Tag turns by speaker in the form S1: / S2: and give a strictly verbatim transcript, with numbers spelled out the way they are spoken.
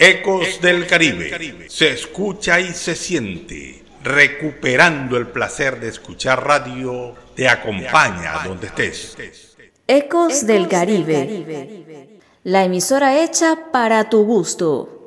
S1: Ecos del Caribe. Se escucha y se siente. Recuperando el placer de escuchar radio, te acompaña donde estés.
S2: Ecos del Caribe. La emisora hecha para tu gusto.